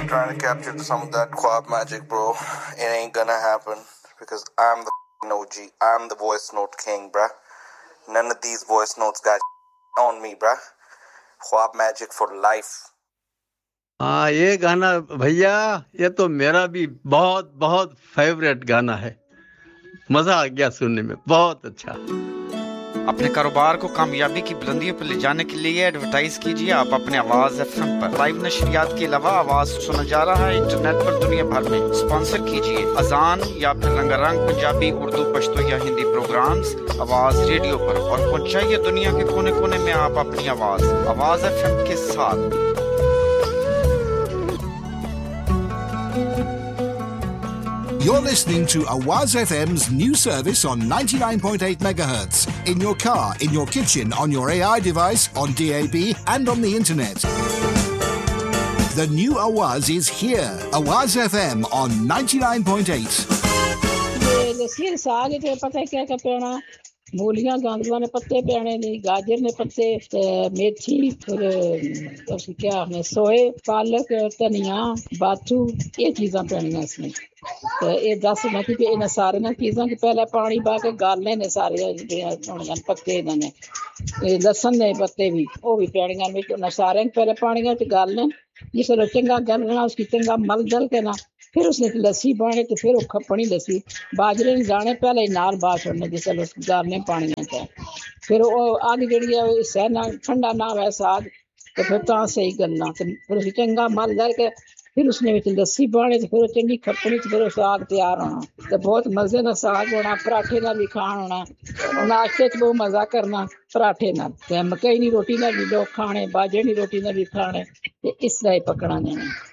trying to capture some of that Quab magic, bro. It ain't gonna happen because I'm the OG. I'm the voice note king, bruh. None of these voice notes got on me, bruh. Quab magic for life. हाँ, ये गाना भैया ये तो मेरा भी बहुत बहुत फेवरेट गाना है। मजा आ गया सुनने में, बहुत अच्छा। अपने कारोबार को कामयाबी की बुलंदियों पर ले जाने के लिए एडवर्टाइज कीजिए आप अपने आवाज एफएम पर। लाइव नशरियात के अलावा आवाज सुना जा रहा है इंटरनेट पर दुनिया भर में। स्पॉन्सर कीजिए अजान या फिर रंगारंग पंजाबी, उर्दू, पश्तो या हिंदी प्रोग्राम्स आवाज रेडियो पर और पहुंचाइए दुनिया के कोने कोने में आप अपनी आवाज एफएम के साथ। You're listening to Awaz FM's new service on 99.8 megahertz in your car, in your kitchen, on your AI device, on DAB and on the internet. The new Awaz is here. Awaz FM on 99.8. लस्सी साग ते पता क्या क्या पेना मूलियां गांदुआ ने पत्ते पेने ने गाजर ने पत्ते मेथी फिर उसकी क्या है सोए पालक धनिया बाथू ये चीज़ां पेनियां इसमें तो ये दस मैं कि इन सारियां चीज़ां कि पहले पानी पा के गालने ने सारे होने पत्ते इन्होंने लसन ने पत्ते भी वो भी पेनियां में सारे पहले पानी में गालने जिससे चंगा गलना उसकी चंगा मल जल के ना फिर उसने लस्सी पाने तो फिर खपनी लस्सी बाजरे ने दाने पहले नाल बात छोड़ने जिससे गालने पानी में फिर वो आगे जड़ी है सहना ठंडा ना वै साग तो फिर तो सही गलना तो फिर उसे चंगा मल जल के फिर उसने लस्सी पाने तो फिर चंगी खपनी तो फिर साग तैयार होना तो बहुत मजे का साग होना पराठे का भी खान होना नाश्ते च बहुत मजा करना पराठे नाल मकई दी रोटी नाल भी लोग खाने बाजरे दी रोटी नाल भी खाने इस तरह पकड़ा जाना।